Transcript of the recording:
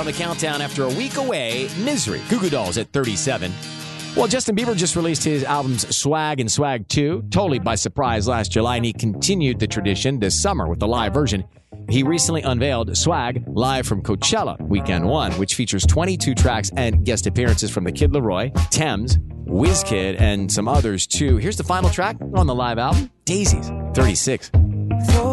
on the countdown after a week away. Misery, Goo Goo Dolls at 37. Well, Justin Bieber just released his albums Swag and Swag 2, totally by surprise last July, and he continued the tradition this summer with the live version. He recently unveiled Swag live from Coachella Weekend 1, which features 22 tracks and guest appearances from The Kid Laroi, Thames, WizKid, and some others too. Here's the final track on the live album, Daisies, 36.